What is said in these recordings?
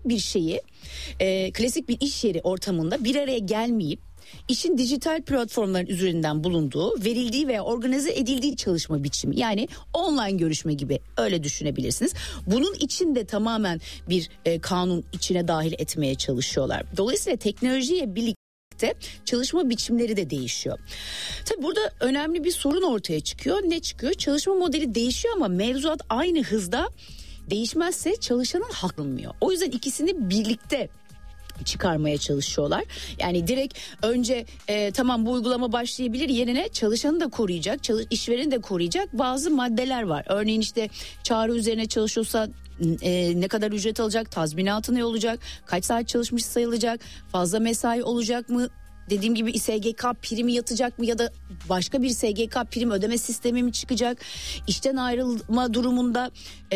klasik bir şeyi, klasik bir iş yeri ortamında bir araya gelmeyip işin dijital platformların üzerinden bulunduğu, verildiği veya organize edildiği çalışma biçimi. Yani online görüşme gibi, öyle düşünebilirsiniz. Bunun içinde tamamen bir kanun içine dahil etmeye çalışıyorlar. Dolayısıyla teknolojiyle birlikte çalışma biçimleri de değişiyor. Tabii burada önemli bir sorun ortaya çıkıyor. Ne çıkıyor? Çalışma modeli değişiyor ama mevzuat aynı hızda değişmezse çalışanın hakkı alınmıyor. O yüzden ikisini birlikte çıkarmaya çalışıyorlar. Yani direkt önce tamam bu uygulama başlayabilir yerine çalışanı da koruyacak, işvereni de koruyacak bazı maddeler var. Örneğin işte çağrı üzerine çalışıyorsa ne kadar ücret alacak, tazminatı ne olacak, kaç saat çalışmış sayılacak, fazla mesai olacak mı? Dediğim gibi SGK primi yatacak mı ya da başka bir SGK prim ödeme sistemi mi çıkacak? İşten ayrılma durumunda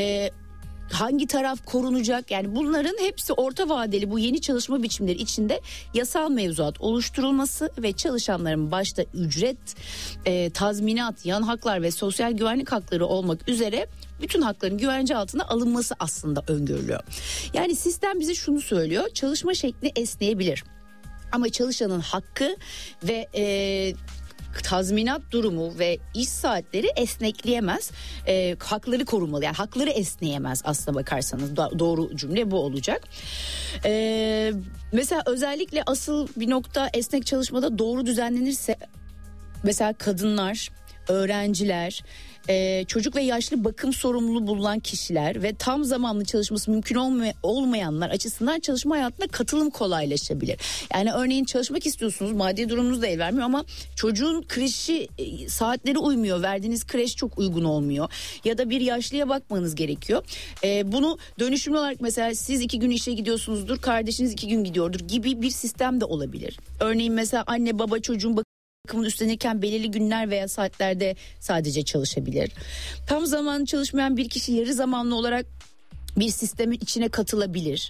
hangi taraf korunacak? Yani bunların hepsi orta vadeli bu yeni çalışma biçimleri içinde yasal mevzuat oluşturulması ve çalışanların başta ücret, tazminat, yan haklar ve sosyal güvenlik hakları olmak üzere bütün hakların güvence altına alınması aslında öngörülüyor. Yani sistem bize şunu söylüyor: çalışma şekli esneyebilir ama çalışanın hakkı ve tazminat durumu ve iş saatleri esnekleyemez. Hakları korumalı, yani hakları esneyemez aslına bakarsanız. Doğru cümle bu olacak. Mesela özellikle asıl bir nokta esnek çalışmada doğru düzenlenirse, mesela kadınlar, öğrenciler, çocuk ve yaşlı bakım sorumluluğu bulunan kişiler ve tam zamanlı çalışması mümkün olmayanlar açısından çalışma hayatına katılım kolaylaşabilir. Yani örneğin çalışmak istiyorsunuz, maddi durumunuz da el vermiyor ama çocuğun kreşi saatleri uymuyor, verdiğiniz kreş çok uygun olmuyor ya da bir yaşlıya bakmanız gerekiyor. Bunu dönüşümlü olarak mesela siz 2 gün işe gidiyorsunuzdur, kardeşiniz 2 gün gidiyordur gibi bir sistem de olabilir. Örneğin mesela anne baba çocuğun bakımını üstlenirken belirli günler veya saatlerde sadece çalışabilir. Tam zamanlı çalışmayan bir kişi yarı zamanlı olarak bir sistemin içine katılabilir.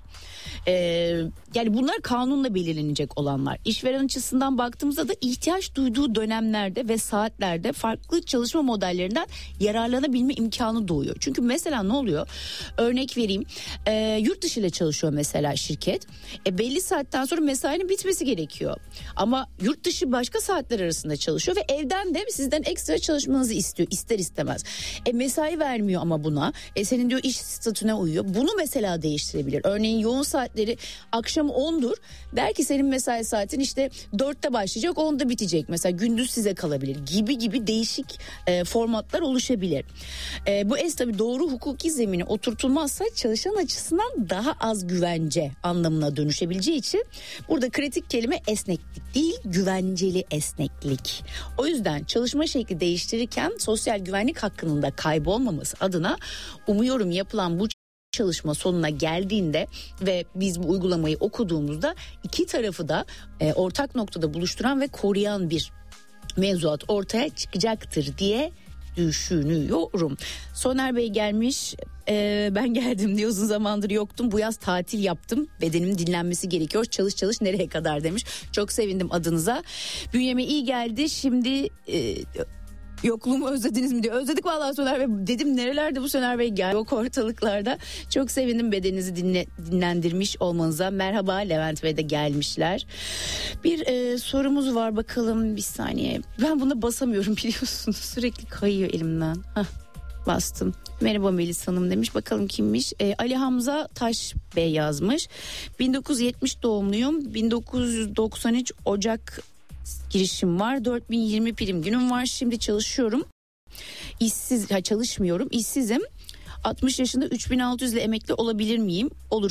Yani bunlar kanunla belirlenecek olanlar. İşveren açısından baktığımızda da ihtiyaç duyduğu dönemlerde ve saatlerde farklı çalışma modellerinden yararlanabilme imkanı doğuyor. Çünkü mesela ne oluyor? Örnek vereyim. Yurt dışı ile çalışıyor mesela şirket. Belli saatten sonra mesainin bitmesi gerekiyor. Ama yurt dışı başka saatler arasında çalışıyor ve evden de sizden ekstra çalışmanızı istiyor ister istemez. Mesai vermiyor ama buna. Senin diyor iş statüne uyuyor. Bunu mesela değiştirebilir. Örneğin yoğun saatleri akşam 10'dur. Der ki senin mesai saatin işte 4'te başlayacak, 10'da bitecek. Mesela gündüz size kalabilir gibi değişik formatlar oluşabilir. Bu tabii doğru hukuki zemine oturtulmazsa çalışan açısından daha az güvence anlamına dönüşebileceği için burada kritik kelime esneklik değil, güvenceli esneklik. O yüzden çalışma şekli değiştirirken sosyal güvenlik hakkının da kaybolmaması adına umuyorum yapılan bu çalışma sonuna geldiğinde ve biz bu uygulamayı okuduğumuzda iki tarafı da ortak noktada buluşturan ve koruyan bir mevzuat ortaya çıkacaktır diye düşünüyorum. Soner Bey gelmiş. Ben geldim diye uzun zamandır yoktum. Bu yaz tatil yaptım. Bedenimin dinlenmesi gerekiyor. Çalış nereye kadar demiş. Çok sevindim adınıza. Bünyeme iyi geldi. Şimdi yokluğumu özlediniz mi diyor. Özledik vallahi Soner Bey. Dedim nerelerde bu Soner Bey geldi. Yok ortalıklarda. Çok sevindim bedeninizi dinlendirmiş olmanıza. Merhaba, Levent Bey de gelmişler. Bir sorumuz var bakalım, bir saniye. Ben buna basamıyorum biliyorsunuz. Sürekli kayıyor elimden. Bastım. Merhaba Melis Hanım demiş. Bakalım kimmiş? Ali Hamza Taş Bey yazmış. 1970 doğumluyum. 1993 Ocak girişim var. 4020 prim günüm var. Şimdi çalışıyorum. Çalışmıyorum. İşsizim. 60 yaşında 3600 ile emekli olabilir miyim?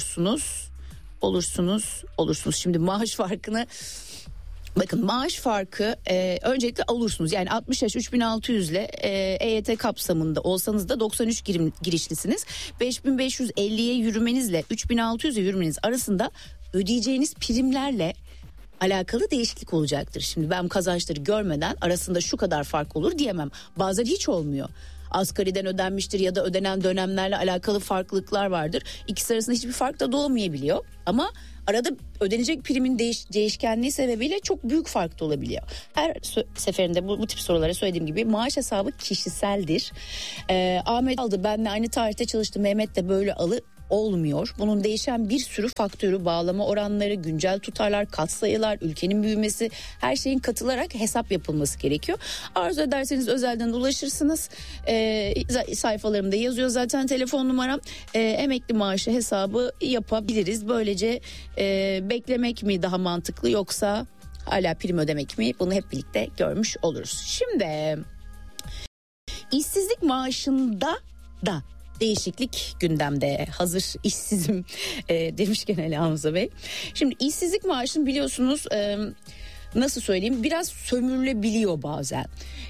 Olursunuz. Şimdi maaş farkını bakın, maaş farkı öncelikle olursunuz. Yani 60 yaş 3600 ile EYT kapsamında olsanız da 93 girişlisiniz. 5550'ye yürümenizle 3600'e yürümeniz arasında ödeyeceğiniz primlerle alakalı değişiklik olacaktır. Şimdi ben kazançları görmeden arasında şu kadar fark olur diyemem. Bazen hiç olmuyor. Asgariden ödenmiştir ya da ödenen dönemlerle alakalı farklılıklar vardır. İkisi arasında hiçbir fark da doğmayabiliyor. Ama arada ödenecek primin değişkenliği sebebiyle çok büyük fark da olabiliyor. Her seferinde bu tip sorulara söylediğim gibi maaş hesabı kişiseldir. Ahmet aldı, benle aynı tarihte çalıştı, Mehmet de böyle olmuyor. Bunun değişen bir sürü faktörü, bağlama oranları, güncel tutarlar, katsayılar, ülkenin büyümesi, her şeyin katılarak hesap yapılması gerekiyor. Arzu ederseniz özelden ulaşırsınız. Sayfalarımda yazıyor zaten telefon numaram. Emekli maaşı hesabı yapabiliriz. Böylece beklemek mi daha mantıklı yoksa hala prim ödemek mi? Bunu hep birlikte görmüş oluruz. Şimdi işsizlik maaşında da değişiklik gündemde. Hazır işsizim demişken Ali Hamza Bey. Şimdi işsizlik maaşını biliyorsunuz nasıl söyleyeyim, biraz sömürülebiliyor bazen.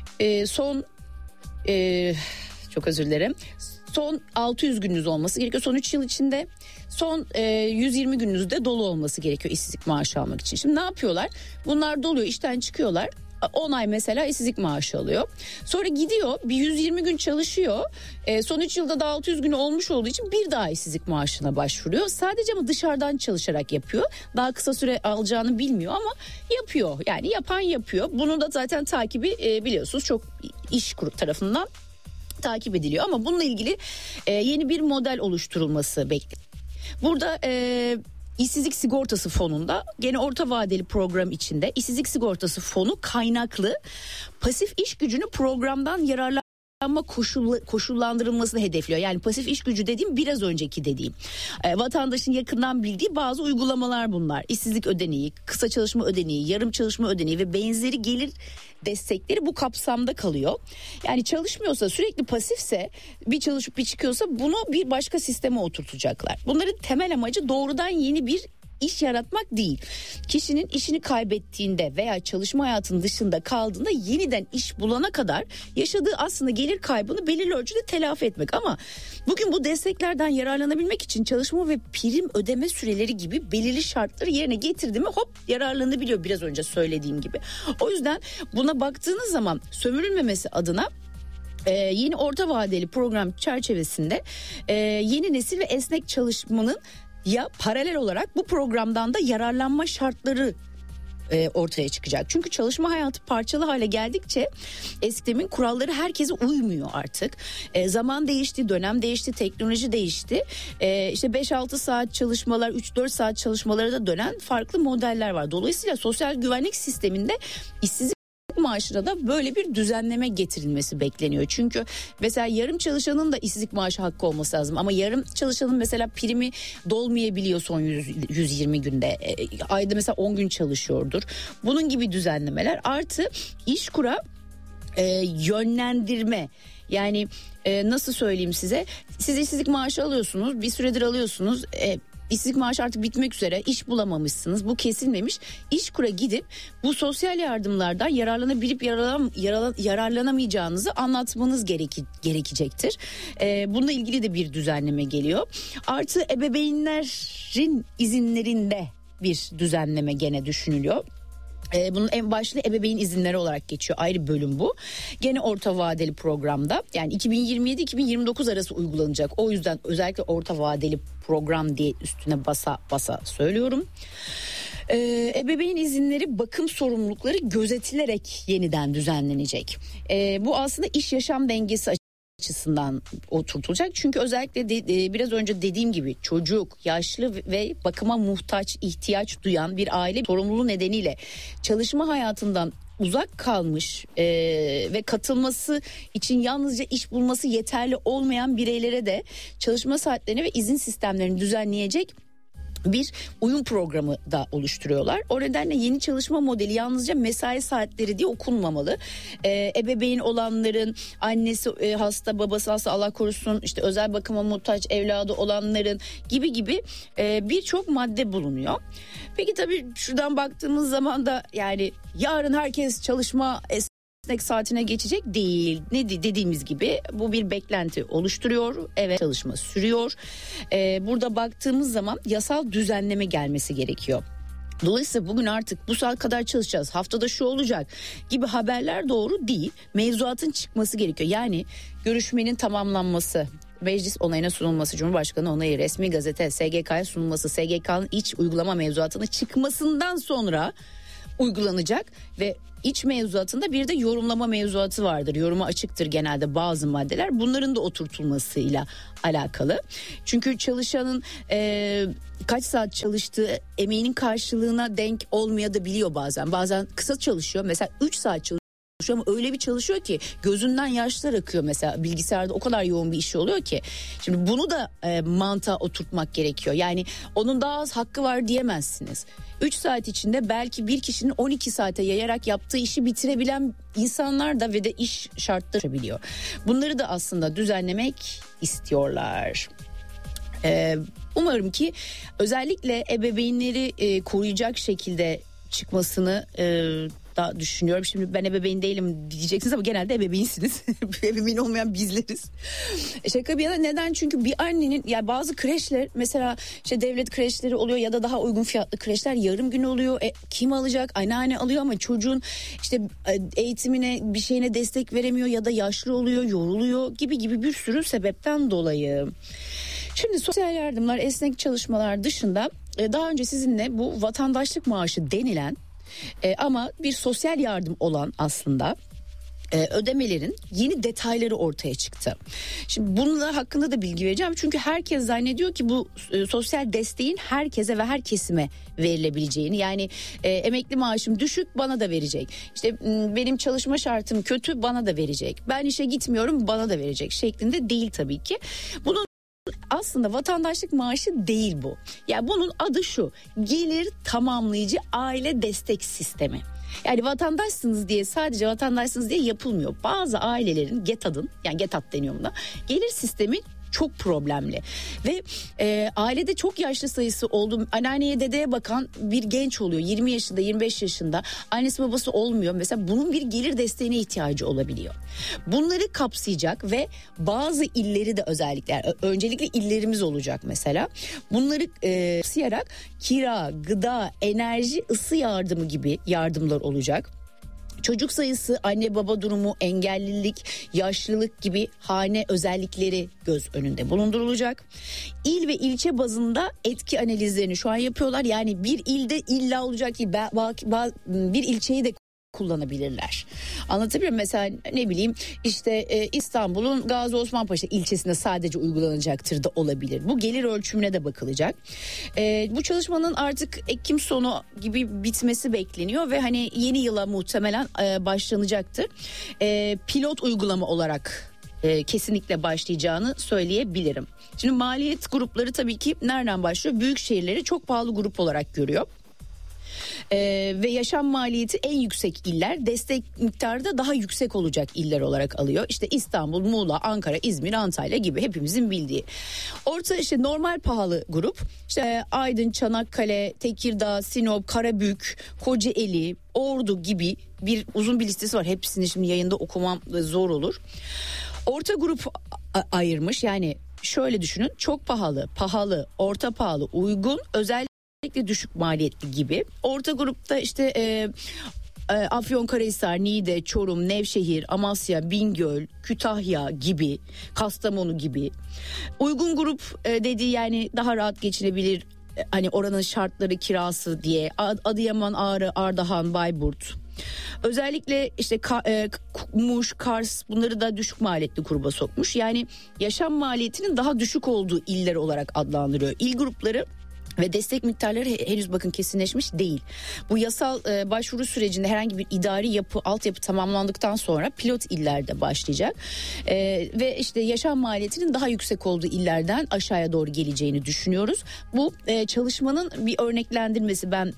Çok özür dilerim. Son 600 gününüz olması gerekiyor. Son 3 yıl içinde son 120 gününüzde dolu olması gerekiyor işsizlik maaşı almak için. Şimdi ne yapıyorlar? Bunlar doluyor, işten çıkıyorlar. 10 ay mesela işsizlik maaşı alıyor. Sonra gidiyor bir 120 gün çalışıyor. Son 3 yılda da 600 gün olmuş olduğu için bir daha işsizlik maaşına başvuruyor. Sadece ama dışarıdan çalışarak yapıyor. Daha kısa süre alacağını bilmiyor ama yapıyor. Yani yapan yapıyor. Bunu da zaten takibi biliyorsunuz çok İşkur tarafından takip ediliyor. Ama bununla ilgili yeni bir model oluşturulması bekleniyor. Burada İşsizlik Sigortası Fonu'nda gene orta vadeli program içinde İşsizlik Sigortası Fonu kaynaklı pasif iş gücünü programdan yararlanma koşullandırılmasını hedefliyor. Yani pasif iş gücü dediğim biraz önceki dediğim. Vatandaşın yakından bildiği bazı uygulamalar bunlar. İşsizlik ödeneği, kısa çalışma ödeneği, yarım çalışma ödeneği ve benzeri gelir destekleri bu kapsamda kalıyor. Yani çalışmıyorsa, sürekli pasifse, bir çalışıp bir çıkıyorsa bunu bir başka sisteme oturtacaklar. Bunların temel amacı doğrudan yeni bir iş yaratmak değil. Kişinin işini kaybettiğinde veya çalışma hayatının dışında kaldığında yeniden iş bulana kadar yaşadığı aslında gelir kaybını belirli ölçüde telafi etmek. Ama bugün bu desteklerden yararlanabilmek için çalışma ve prim ödeme süreleri gibi belirli şartları yerine getirdi mi hop yararlanabiliyor, biraz önce söylediğim gibi. O yüzden buna baktığınız zaman sömürülmemesi adına yeni orta vadeli program çerçevesinde yeni nesil ve esnek çalışmanın ya paralel olarak bu programdan da yararlanma şartları ortaya çıkacak. Çünkü çalışma hayatı parçalı hale geldikçe sistemin kuralları herkese uymuyor artık. Zaman değişti, dönem değişti, teknoloji değişti. İşte 5-6 saat çalışmalar, 3-4 saat çalışmalara da dönen farklı modeller var. Dolayısıyla sosyal güvenlik sisteminde işsizlik maaşına da böyle bir düzenleme getirilmesi bekleniyor. Çünkü mesela yarım çalışanın da işsizlik maaşı hakkı olması lazım. Ama yarım çalışanın mesela primi dolmayabiliyor son 120 günde. Ayda mesela 10 gün çalışıyordur. Bunun gibi düzenlemeler artı İşkur'a yönlendirme. Yani nasıl söyleyeyim size? Siz işsizlik maaşı alıyorsunuz, bir süredir alıyorsunuz. İşsizlik maaşı artık bitmek üzere, iş bulamamışsınız, bu kesilmemiş. İşkur'a gidip bu sosyal yardımlardan yararlanabilip yararlanamayacağınızı anlatmanız gerekecektir. Bununla ilgili de bir düzenleme geliyor. Artı ebeveynlerin izinlerinde bir düzenleme gene düşünülüyor. Bunun en başlı ebeveyn izinleri olarak geçiyor. Ayrı bölüm bu. Gene orta vadeli programda, yani 2027-2029 arası uygulanacak. O yüzden özellikle orta vadeli program diye üstüne basa söylüyorum. Ebeveyn izinleri, bakım sorumlulukları gözetilerek yeniden düzenlenecek. Bu aslında iş yaşam dengesi açısından oturtulacak. Çünkü özellikle biraz önce dediğim gibi çocuk, yaşlı ve bakıma muhtaç, ihtiyaç duyan bir aile sorumluluğu nedeniyle çalışma hayatından uzak kalmış ve katılması için yalnızca iş bulması yeterli olmayan bireylere de çalışma saatlerini ve izin sistemlerini düzenleyecek bir uyum programı da oluşturuyorlar. O nedenle yeni çalışma modeli yalnızca mesai saatleri diye okunmamalı. Ebeveyn olanların, annesi hasta, babası hasta, Allah korusun, işte özel bakıma muhtaç evladı olanların gibi birçok madde bulunuyor. Peki tabii şuradan baktığımız zaman da yani yarın herkes çalışma esnek saatine geçecek değil. Ne dediğimiz gibi bu bir beklenti oluşturuyor. Evet, çalışma sürüyor. Burada baktığımız zaman yasal düzenleme gelmesi gerekiyor. Dolayısıyla bugün artık bu saat kadar çalışacağız, haftada şu olacak gibi haberler doğru değil. Mevzuatın çıkması gerekiyor. Yani görüşmenin tamamlanması, meclis onayına sunulması, Cumhurbaşkanı onayı, resmi gazete, SGK'ya sunulması, SGK'nın iç uygulama mevzuatına çıkmasından sonra uygulanacak ve iç mevzuatında bir de yorumlama mevzuatı vardır. Yoruma açıktır genelde bazı maddeler. Bunların da oturtulmasıyla alakalı. Çünkü çalışanın kaç saat çalıştığı emeğinin karşılığına denk olmayabiliyor bazen. Bazen kısa çalışıyor. Mesela 3 saat çalışıyor ama öyle bir çalışıyor ki gözünden yaşlar akıyor mesela, bilgisayarda o kadar yoğun bir işi oluyor ki. Şimdi bunu da mantığa oturtmak gerekiyor. Yani onun daha az hakkı var diyemezsiniz. 3 saat içinde belki bir kişinin 12 saate yayarak yaptığı işi bitirebilen insanlar da ve de iş şartları biliyor. Bunları da aslında düzenlemek istiyorlar. Umarım ki özellikle ebeveynleri koruyacak şekilde çıkmasını da düşünüyorum. Şimdi ben ebeveyn değilim diyeceksiniz ama genelde ebeveynsiniz. Ebeveyn olmayan bizleriz. Şaka bir yana, neden? Çünkü bir annenin, yani bazı kreşler mesela işte devlet kreşleri oluyor ya da daha uygun fiyatlı kreşler yarım gün oluyor. Kim alacak? Anneanne alıyor ama çocuğun işte eğitimine, bir şeyine destek veremiyor ya da yaşlı oluyor, yoruluyor gibi bir sürü sebepten dolayı. Şimdi sosyal yardımlar, esnek çalışmalar dışında daha önce sizinle bu vatandaşlık maaşı denilen ama bir sosyal yardım olan aslında ödemelerin yeni detayları ortaya çıktı. Şimdi bunlar hakkında da bilgi vereceğim. Çünkü herkes zannediyor ki bu sosyal desteğin herkese ve her kesime verilebileceğini. Yani emekli maaşım düşük, bana da verecek. İşte benim çalışma şartım kötü, bana da verecek. Ben işe gitmiyorum, bana da verecek şeklinde değil tabii ki. Bunun aslında vatandaşlık maaşı değil bu. Yani bunun adı şu: gelir tamamlayıcı aile destek sistemi. Yani vatandaşsınız diye, sadece vatandaşsınız diye yapılmıyor. Bazı ailelerin GETAD'ın, yani GETAD deniyor buna, gelir sistemi çok problemli ve ailede çok yaşlı sayısı olduğu, anneanneye dedeye bakan bir genç oluyor, 20 yaşında 25 yaşında, annesi babası olmuyor mesela, bunun bir gelir desteğine ihtiyacı olabiliyor. Bunları kapsayacak ve bazı illeri de, özellikle öncelikle illerimiz olacak mesela, bunları kapsayarak kira, gıda, enerji, ısı yardımı gibi yardımlar olacak. Çocuk sayısı, anne baba durumu, engellilik, yaşlılık gibi hane özellikleri göz önünde bulundurulacak. İl ve ilçe bazında etki analizlerini şu an yapıyorlar. Yani bir ilde illa olacak ki bir ilçeyi de kullanabilirler. Anlatabiliyor muyum? Mesela ne bileyim işte İstanbul'un Gazi Osman Paşa ilçesinde sadece uygulanacaktır da olabilir. Bu gelir ölçümüne de bakılacak. Bu çalışmanın artık Ekim sonu gibi bitmesi bekleniyor ve hani yeni yıla muhtemelen başlanacaktır. Pilot uygulama olarak kesinlikle başlayacağını söyleyebilirim. Şimdi maliyet grupları tabii ki nereden başlıyor? Büyük şehirleri çok pahalı grup olarak görüyor. Ve yaşam maliyeti en yüksek iller, destek miktarı da daha yüksek olacak iller olarak alıyor. İşte İstanbul, Muğla, Ankara, İzmir, Antalya gibi hepimizin bildiği. Orta işte normal pahalı grup işte Aydın, Çanakkale, Tekirdağ, Sinop, Karabük, Kocaeli, Ordu gibi bir uzun bir listesi var. Hepsini şimdi yayında okumam zor olur. Orta grup ayırmış, yani şöyle düşünün: çok pahalı, pahalı, orta pahalı, uygun, özellikle düşük maliyetli gibi. Orta grupta işte Afyonkarahisar, Niğde, Çorum, Nevşehir, Amasya, Bingöl, Kütahya gibi, Kastamonu gibi. Uygun grup dediği yani daha rahat geçinebilir, hani oranın şartları, kirası diye Adıyaman, Ağrı, Ardahan, Bayburt. Özellikle işte Muş, Kars, bunları da düşük maliyetli gruba sokmuş. Yani yaşam maliyetinin daha düşük olduğu iller olarak adlandırıyor. İl grupları ve destek miktarları henüz bakın kesinleşmiş değil. Bu yasal başvuru sürecinde herhangi bir idari altyapı tamamlandıktan sonra pilot illerde başlayacak. Ve işte yaşam maliyetinin daha yüksek olduğu illerden aşağıya doğru geleceğini düşünüyoruz. Bu çalışmanın bir örneklendirmesi. Ben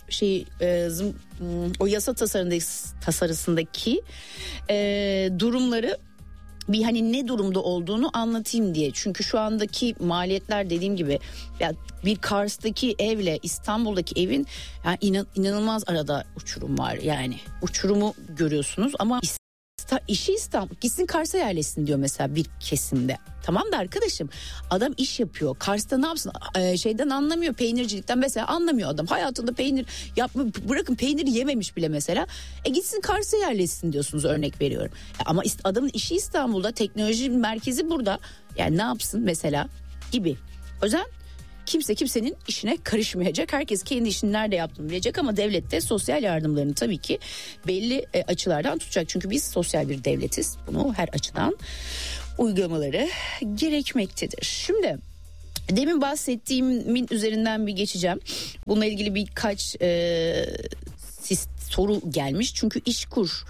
o yasa tasarısındaki durumları bir hani ne durumda olduğunu anlatayım diye. Çünkü şu andaki maliyetler, dediğim gibi, ya bir Kars'taki evle İstanbul'daki evin yani inanılmaz arada uçurum var. Yani uçurumu görüyorsunuz ama işi İstanbul, gitsin Kars'a yerleşsin diyor mesela bir kesimde. Tamam da arkadaşım, adam iş yapıyor. Kars'ta ne yapsın? Şeyden anlamıyor, peynircilikten mesela anlamıyor adam. Hayatında peynir bırakın peyniri yememiş bile mesela. Gitsin Kars'a yerleşsin diyorsunuz, örnek veriyorum. Ama adamın işi İstanbul'da, teknoloji merkezi burada. Yani ne yapsın mesela gibi. O yüzden Kimse kimsenin işine karışmayacak. Herkes kendi işini nerede yaptığını bilecek ama devlet de sosyal yardımlarını tabii ki belli açılardan tutacak. Çünkü biz sosyal bir devletiz. Bunu her açıdan uygulamaları gerekmektedir. Şimdi demin bahsettiğimin üzerinden bir geçeceğim. Bununla ilgili birkaç soru gelmiş. Çünkü İşkur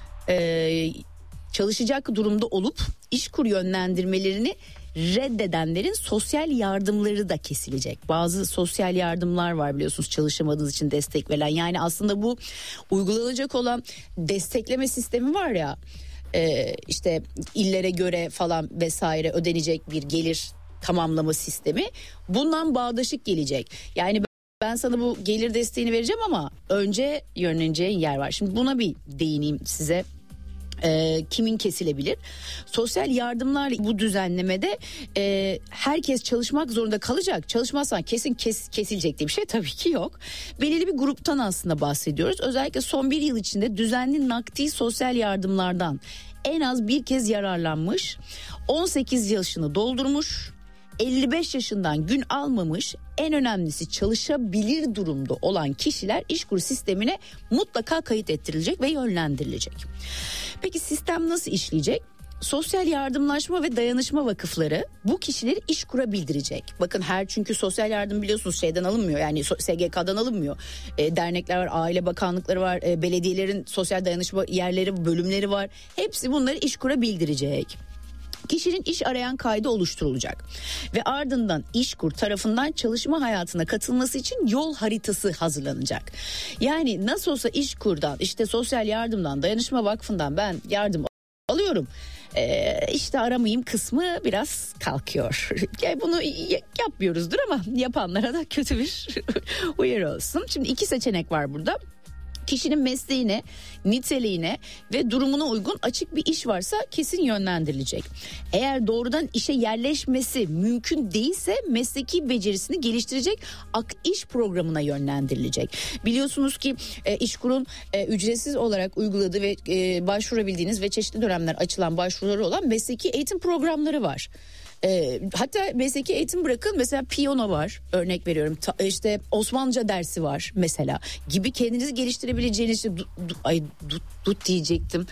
çalışacak durumda olup İşkur yönlendirmelerini reddedenlerin sosyal yardımları da kesilecek. Bazı sosyal yardımlar var biliyorsunuz, çalışamadığınız için destek verilen. Yani aslında bu uygulanacak olan destekleme sistemi var ya, işte illere göre falan vesaire ödenecek bir gelir tamamlama sistemi, bundan bağdaşık gelecek. Yani ben sana bu gelir desteğini vereceğim ama önce yönleneceğin yer var. Şimdi buna bir değineyim size. Kimin kesilebilir? Sosyal yardımlar bu düzenlemede herkes çalışmak zorunda kalacak. Çalışmazsan kesin kesilecek diye bir şey tabii ki yok. Belirli bir gruptan aslında bahsediyoruz. Özellikle son bir yıl içinde düzenli nakdi sosyal yardımlardan en az bir kez yararlanmış, 18 yaşını doldurmuş, 55 yaşından gün almamış, en önemlisi çalışabilir durumda olan kişiler İşkur sistemine mutlaka kayıt ettirilecek ve yönlendirilecek. Peki sistem nasıl işleyecek? Sosyal yardımlaşma ve dayanışma vakıfları bu kişileri İşkur'a bildirecek. Bakın çünkü sosyal yardım biliyorsunuz şeyden alınmıyor, yani SGK'dan alınmıyor. Dernekler var, aile bakanlıkları var, belediyelerin sosyal dayanışma yerleri, bölümleri var. Hepsi bunları İşkur'a bildirecek. Kişinin iş arayan kaydı oluşturulacak ve ardından İşkur tarafından çalışma hayatına katılması için yol haritası hazırlanacak. Yani nasıl olsa İşkur'dan, işte sosyal yardımdan, dayanışma vakfından ben yardım alıyorum, işte aramayayım kısmı biraz kalkıyor. Yani bunu yapmıyoruzdur ama yapanlara da kötü bir uyarı olsun. Şimdi 2 seçenek var burada. Kişinin mesleğine, niteliğine ve durumuna uygun açık bir iş varsa kesin yönlendirilecek. Eğer doğrudan işe yerleşmesi mümkün değilse mesleki becerisini geliştirecek iş programına yönlendirilecek. Biliyorsunuz ki İşkur'un ücretsiz olarak uyguladığı ve başvurabildiğiniz ve çeşitli dönemler açılan başvuruları olan mesleki eğitim programları var. Hatta mesleki eğitim bırakın, mesela piyano var, örnek veriyorum, işte Osmanlıca dersi var mesela gibi, kendinizi geliştirebileceğiniz dut diyecektim,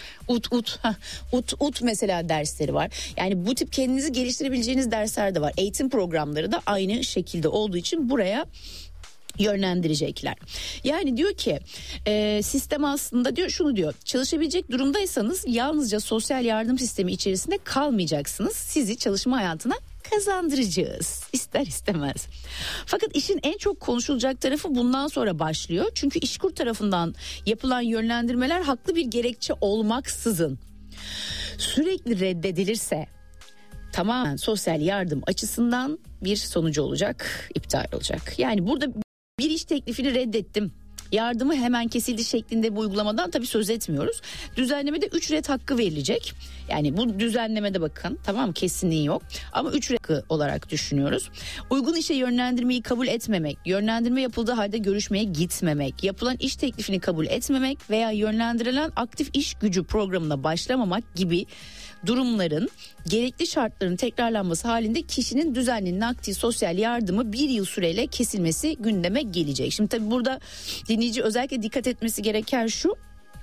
ut mesela dersleri var. Yani bu tip kendinizi geliştirebileceğiniz dersler de var. Eğitim programları da aynı şekilde olduğu için buraya yönlendirecekler. Yani diyor ki sistem aslında diyor şunu diyor: çalışabilecek durumdaysanız yalnızca sosyal yardım sistemi içerisinde kalmayacaksınız. Sizi çalışma hayatına kazandıracağız, ister istemez. Fakat işin en çok konuşulacak tarafı bundan sonra başlıyor. Çünkü İşkur tarafından yapılan yönlendirmeler haklı bir gerekçe olmaksızın sürekli reddedilirse tamamen sosyal yardım açısından bir sonucu olacak, iptal olacak. Yani burada bir iş teklifini reddettim, yardımı hemen kesildi şeklinde bu uygulamadan tabii söz etmiyoruz. Düzenlemede 3 red hakkı verilecek. Yani bu düzenlemede bakın, tamam, kesinliği yok ama 3 red hakkı olarak düşünüyoruz. Uygun işe yönlendirmeyi kabul etmemek, yönlendirme yapıldığı halde görüşmeye gitmemek, yapılan iş teklifini kabul etmemek veya yönlendirilen aktif iş gücü programına başlamamak gibi durumların gerekli şartların tekrarlanması halinde kişinin düzenli nakdi sosyal yardımı 1 yıl süreyle kesilmesi gündeme gelecek. Şimdi tabii burada dinleyici özellikle dikkat etmesi gereken şu: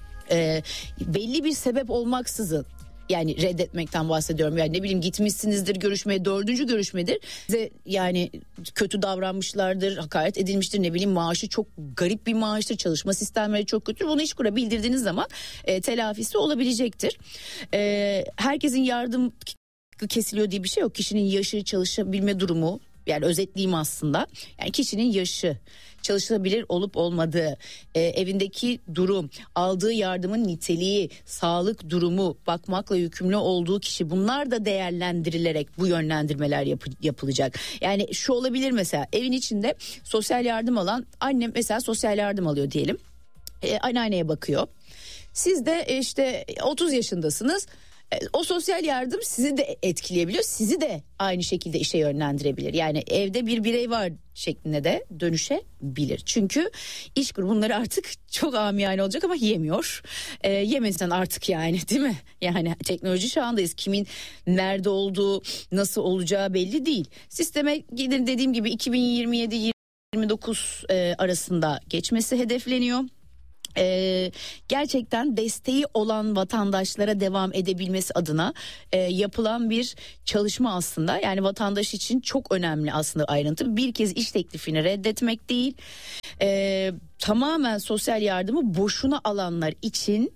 belli bir sebep olmaksızın, yani reddetmekten bahsediyorum. Yani ne bileyim, gitmişsinizdir görüşmeye, 4. görüşmedir. Size yani kötü davranmışlardır, hakaret edilmiştir, ne bileyim maaşı çok garip bir maaştır, çalışma sistemleri çok kötü. Bunu İşkur'a bildirdiğiniz zaman telafisi olabilecektir. Herkesin yardım kesiliyor diye bir şey yok. Kişinin yaşı, çalışabilme durumu, yani özetleyeyim aslında. Yani kişinin yaşı, çalışılabilir olup olmadığı, evindeki durum, aldığı yardımın niteliği, sağlık durumu, bakmakla yükümlü olduğu kişi, bunlar da değerlendirilerek bu yönlendirmeler yapılacak. Yani şu olabilir, mesela evin içinde sosyal yardım alan annem mesela sosyal yardım alıyor diyelim. Anneanneye bakıyor. Siz de işte 30 yaşındasınız. O sosyal yardım sizi de etkileyebiliyor, sizi de aynı şekilde işe yönlendirebilir. Yani evde bir birey var şeklinde de dönüşebilir. Çünkü iş kur bunları artık çok amiyane olacak ama yemiyor. Yemesen artık yani, değil mi? Yani teknoloji çağındayız. Kimin nerede olduğu, nasıl olacağı belli değil. Sisteme gidin, dediğim gibi 2027-2029 arasında geçmesi hedefleniyor. Gerçekten desteği olan vatandaşlara devam edebilmesi adına yapılan bir çalışma aslında. Yani vatandaş için çok önemli aslında ayrıntı. Bir kez iş teklifini reddetmek değil, tamamen sosyal yardımı boşuna alanlar için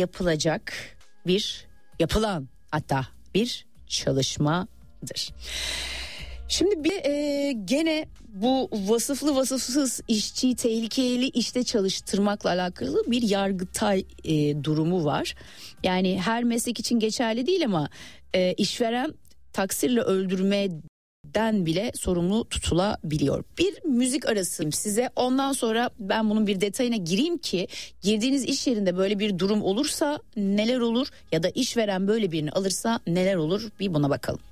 yapılan hatta bir çalışmadır. Şimdi gene bu vasıflı vasıfsız işçiyi tehlikeli işte çalıştırmakla alakalı bir Yargıtay durumu var. Yani her meslek için geçerli değil ama işveren taksirle öldürmeden bile sorumlu tutulabiliyor. Bir müzik arası size, ondan sonra ben bunun bir detayına gireyim ki girdiğiniz iş yerinde böyle bir durum olursa neler olur ya da işveren böyle birini alırsa neler olur, bir buna bakalım.